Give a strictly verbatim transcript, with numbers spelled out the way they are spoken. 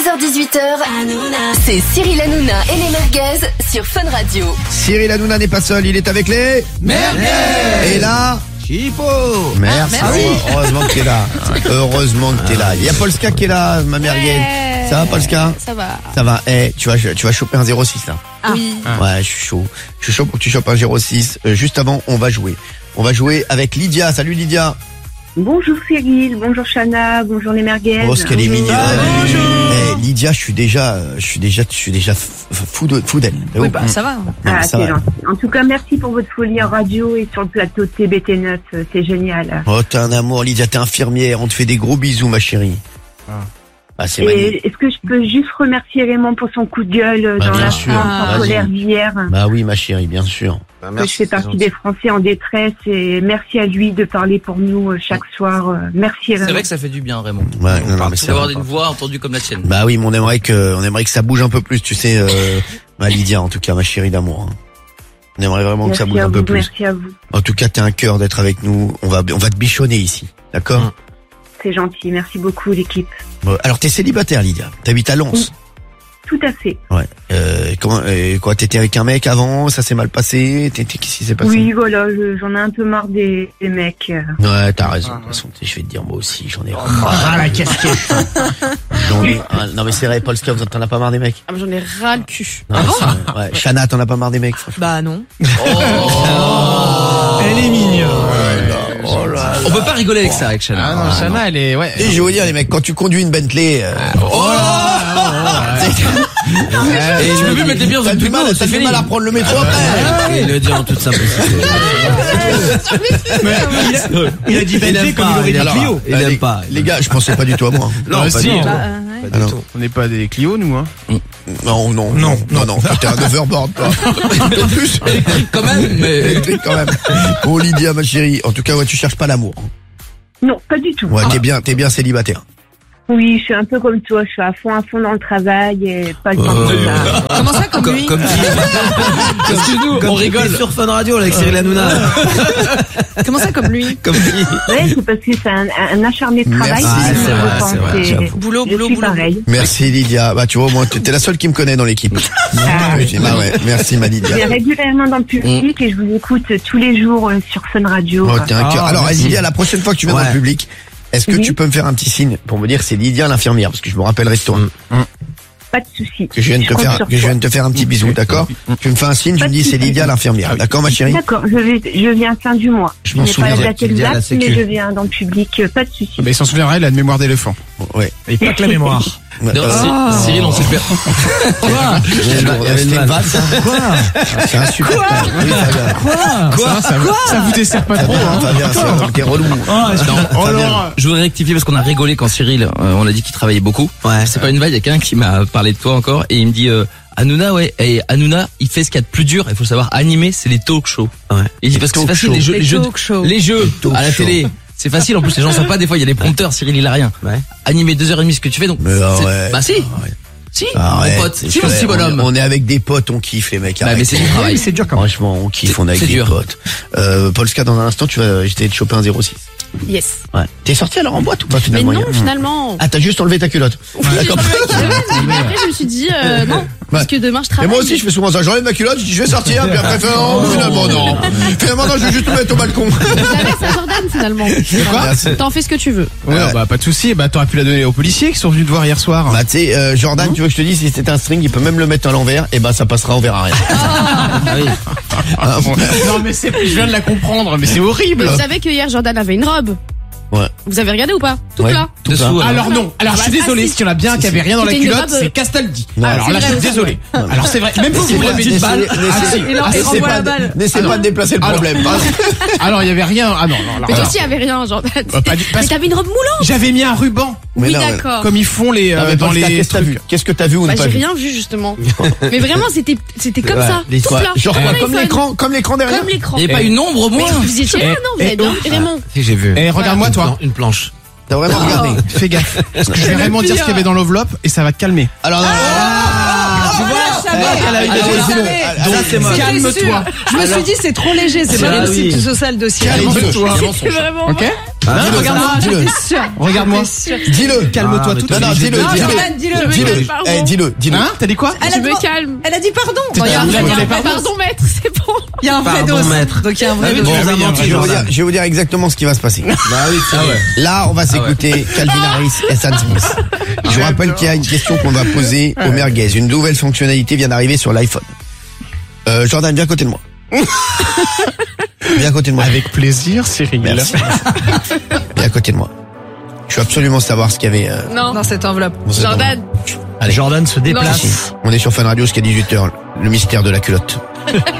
seize heures dix-huit heures, c'est Cyril Hanouna et les Merguez sur Fun Radio. Cyril Hanouna n'est pas seul, il est avec les Merguez. Et là, Chipo. Merci. Ah, merci. Oh, heureusement que t'es là. Heureusement que t'es là. Il y a Polska qui est là, ma Merguez. Ouais. Ça va, Polska? Ça va. Ça va. Eh, tu vas, tu vas choper un zéro six là. Ah. Oui. Ouais, je suis chaud. Je suis chaud pour que tu chopes un zéro six. Euh, juste avant, on va jouer. On va jouer avec Lydia. Salut Lydia. Bonjour Cyril, bonjour Chana, bonjour les Merguez. Oh, ce qu'elle est mignonne. Bonjour. Eh, Lydia, je suis déjà, je suis déjà, je suis déjà fou de, fou d'elle. Oui, bah, ça va. Non, Ah, ça c'est va. gentil. En tout cas, merci pour votre folie en radio et sur le plateau de T B T neuf, c'est génial. Oh, t'es un amour, Lydia, t'es infirmière. On te fait des gros bisous, ma chérie. Ah, c'est magnifique. Et est-ce que je peux juste remercier Raymond pour son coup de gueule Bah, dans bien la sûr. France Vas-y. en colère d'hier? Bah oui, ma chérie, bien sûr. Que je fais partie des Français en détresse et merci à lui de parler pour nous euh, chaque soir. Euh, Merci Raymond. C'est vrai que ça fait du bien, Raymond. Ouais, non, non, mais c'est D'avoir vrai. une voix entendue comme la tienne. Bah oui, mais on aimerait que, on aimerait que ça bouge un peu plus, tu sais, euh, ma Lydia, en tout cas, ma chérie d'amour. hein. On aimerait vraiment que ça Merci bouge à un peu vous, plus. merci à vous. En tout cas, t'es un cœur d'être avec nous. On va, on va te bichonner ici. D'accord? Hum. C'est gentil, merci beaucoup l'équipe. Bon, alors, t'es célibataire, Lydia. T'habites à Lens. Tout à fait. Ouais. Euh, comment, euh, quoi, t'étais avec un mec avant, ça s'est mal passé, t'étais, qu'est-ce qui s'est passé? Oui, voilà, je- j'en ai un peu marre des, des mecs. euh. Ouais, t'as raison. De toute façon, je vais te dire, moi aussi, j'en ai Ah, la casquette. J'en ai- ah, non, mais c'est vrai, Polska, vous t'en as pas marre des mecs? Ah, j'en ai ras le cul. Non, c'est vrai. Ouais. Chana, t'en as pas marre des mecs, franchement? Bah non. Elle est mignonne. Oh là là. On peut pas rigoler avec ça, avec Chana. Ah non, Chana, elle est, ouais. Et je vais vous dire, les mecs, quand tu conduis une Bentley, euh, Oh Et tu peux plus mettre les pieds dans t'as une du pute, mal, c'est t'as du fini. mal à prendre le métro après. Il le dit en toute simplicité. Il a dit Bentley comme il aurait dit Alors, Clio. Il euh, aime les- pas. Les gars, je pensais pas du tout à moi. Non, pas si. du tout. Bah, euh, ouais. Ah, non. On n'est pas des Clio, nous, hein. Non, non, non, non, non, t'es un overboard, toi. Un peu plus. Quand même, mais. Électrique, quand même. Bon, Lydia, ma chérie, en tout cas, ouais, tu cherches pas l'amour. Non, pas du tout. Ouais, t'es bien, t'es bien célibataire. Oui, je suis un peu comme toi, je suis à fond à fond dans le travail et pas le temps de ça. Comment ça, comme lui? Comme qui Excuse-nous, on rigole. Sur Fun Radio avec Cyril Hanouna. Comment ça, comme lui? Comme qui Ouais, c'est parce que c'est un, un acharné de travail. Merci. c'est Ah, c'est le vrai, temps, c'est vrai, c'est- j'avoue. Boulot, je boulot, suis boulot. pareil. Merci, Lydia. Bah, tu vois, moi, t'es la seule qui me connaît dans l'équipe. Ah, Bah ouais, merci, ma je vais Lydia. régulièrement dans le public et je vous écoute tous les jours euh, sur Fun Radio. Oh, t'es un cœur. Ah, Alors, merci. Lydia, la prochaine fois que tu viens dans le Ouais. public, est-ce que Oui. tu peux me faire un petit signe pour me dire c'est Lydia l'infirmière, parce que je me rappellerai de toi. Pas de souci. Que je viens de te compte faire, sur que je toi. viens de te faire un petit bisou, d'accord? Tu me fais un signe, tu Pas me de dis c'est souci. Lydia l'infirmière. D'accord, ma chérie? D'accord, je vais, je viens fin du mois. Je m'en n'ai pas souviens. la date Tu le dis à la exacte, sécu. mais je viens dans le public, euh, pas de souci. Mais il s'en souviendra, il a une mémoire d'éléphant. Ouais. Et pas que la mémoire. Ouais, Non, euh, Cy- Cyril, on s'est fait. Quoi c'était une vanne, ça? C'est un super. Oui, Fabien. Quoi? Ça, vous- ça vous dessert pas trop, hein. Fabien, c'est- t'es relou. Oh Fabien. là. Je voudrais rectifier parce qu'on a rigolé quand Cyril, euh, on a dit qu'il travaillait beaucoup. Ouais. C'est pas une vague, il y a quelqu'un qui m'a parlé de toi encore et il me dit euh, Hanouna, ouais, et Hanouna, il fait ce qu'il y a de plus dur, il faut le savoir, animer, c'est les talk shows. Ouais. Il dit parce que c'est talk facile, shows. les jeux, Les les jeux, de- talk shows. les jeux talk à la shows. télé. C'est facile, en plus les gens sont pas, des fois il y a les prompteurs, Cyril il a rien. Ouais. Animer deux heures et demie ce que tu fais, donc. Mais c'est- arrête, bah si, arrête. si, Arrête, mon pote, c'est si mon vrai, petit on est- bonhomme. On est avec des potes, on kiffe les mecs. Bah, mais arrête. c'est du travail. C'est dur quand même. Franchement, on kiffe, C'est- on est avec c'est des dur. potes. Euh, Polska, dans un instant, tu vas, j'étais te choper un zéro six. Yes. Ouais. T'es sorti alors en boîte ou pas Mais finalement? non, hier finalement. Ah, t'as juste enlevé ta culotte. D'accord. Mais après, je me suis dit, euh, non. Parce que demain, je Et travaille. moi aussi, je fais souvent ça. J'enlève ma culotte, je dis je vais sortir, puis après, finalement, finalement, non. Finalement, non, je vais juste me mettre au balcon. Je la laisse à Jordan, finalement. Merci. T'en fais ce que tu veux. Ouais, Ouais. bah pas de souci. Bah t'aurais pu la donner aux policiers qui sont venus te voir hier soir. Bah, tu sais, euh, Jordan, tu veux que je te dise, si c'était un string, il peut même le mettre à l'envers, et bah, ça passera, on verra rien. Ah, bon. Non mais c'est, je viens de la comprendre, mais c'est horrible. Mais vous savez que hier, Jordan avait une robe. Ouais. Vous avez regardé ou pas? Tout Ouais. plat. Tout ça. Dessous, Alors non, alors je suis Ah, bah, désolé, ah, si. s'il y en a bien qui avait rien dans la C'était une culotte, robe- c'est Castaldi. Ouais. Alors c'est là, je vrai suis aussi, désolé. Alors c'est vrai, même vous, vous m'avez une balle. Ah, si. Et là, Ah, il c'est renvoie pas- la balle. N'essaie pas de déplacer le Alors- problème. Alors il y avait rien. Ah non, non, alors, Mais toi alors. aussi, il y avait rien, Jordan. Bah, pas du- parce Mais t'avais une robe moulante. J'avais mis un ruban, Mais Oui, non, mais- d'accord. comme ils font les Ah, euh, mais dans Polska, les qu'est-ce que t'as trucs. vu? Qu'est-ce que t'as vu ou Bah, pas j'ai vu? rien vu, justement. Mais vraiment, c'était, c'était comme Ouais, ça. Tout l'histoire. plat. Genre, Comme comme l'iPhone. l'écran, comme l'écran derrière. Comme l'écran. Il n'y avait pas une ombre au Mais moins. vous étiez là, non? Vous avez bien vu, Raymond. Si, j'ai vu. Et regarde-moi toi. Une planche. T'as vraiment regardé. Fais gaffe. Parce que je vais vraiment dire ce qu'il y avait dans l'enveloppe et ça va te calmer. Alors, non, Tu vois, Elle a eu allez, des allez, raisons. allez, Donc, allez, c'est moche. Calme-toi. Je me suis dit, c'est trop léger, c'est Ah pas oui. possible, tout social dossier. Calme-toi. C'est vraiment. Ok? Ah, dis-le, regarde-moi, dis-le. T'es sûr Regarde-moi. T'es sûr. Dis-le. Calme-toi Ah, mais tout de Non, suite. non, dis-le, Non, dis-le. Jordan, dis-le. Dis-le. Dis-le, pardon. Eh, dis-le, dis-le. Hein? T'as dit quoi? Je Elle a me dit- calme. Elle a dit pardon. T'es Bon, il y a un un vrai, vrai- il y a un vrai pardon. Pardon, maître, c'est bon. Il y a un vrai Pardon, dos. maître. Donc il y a un vrai Ah oui, dos. tu Bon, nous as menti, je vais, vous Jordan. dire, je vais vous dire exactement ce qui va se passer. Bah oui, c'est Ah ouais. Là, on va s'écouter Calvin Harris et Sam Smith. Je vous rappelle qu'il y a une question qu'on va poser au merguez. Une nouvelle fonctionnalité vient d'arriver sur l'iPhone. Euh, Jordan, viens à côté de moi. Viens à côté de moi. Avec plaisir, Cyril. Merci. Viens à côté de moi. Je veux absolument savoir ce qu'il y avait euh, Non. Dans cette enveloppe. dans cette enveloppe. Jordan. Allez, Jordan se Non. déplace. On est sur Fun Radio jusqu'à dix-huit heures. Le mystère de la culotte.